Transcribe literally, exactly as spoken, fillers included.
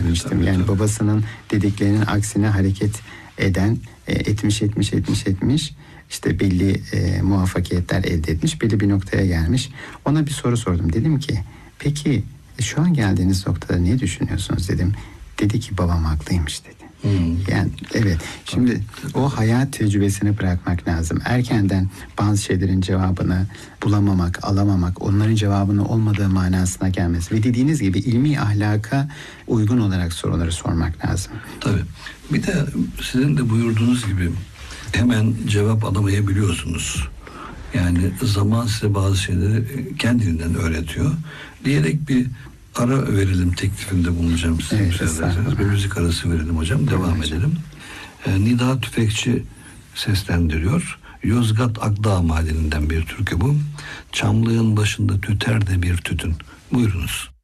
demiştim. Tabii, yani tabii. babasının dediklerinin aksine hareket eden, e, etmiş etmiş etmiş etmiş işte belli e, muvaffakiyetler elde etmiş, belli bir noktaya gelmiş. Ona bir soru sordum. Dedim ki peki e, şu an geldiğiniz noktada ne düşünüyorsunuz dedim. Dedi ki babam haklıymış dedi. Hmm. Yani evet. Şimdi o hayat tecrübesini bırakmak lazım. Erkenden bazı şeylerin cevabını bulamamak, alamamak, onların cevabının olmadığı manasına gelmez. Ve dediğiniz gibi ilmi ahlaka uygun olarak soruları sormak lazım. Tabii. Bir de sizin de buyurduğunuz gibi hemen cevap alamayabiliyorsunuz. Yani zaman size bazı şeyleri kendiliğinden öğretiyor. Diyerek bir ara verelim teklifinde bulunacağım size. Evet, Müsaade bir müzik arası verelim hocam. Devam evet. edelim. Ee, Nida Tüfekçi seslendiriyor. Yozgat Akdağ Mahalleli'nden bir türkü bu. Çamlığın başında tüter de bir tütün. Buyurunuz.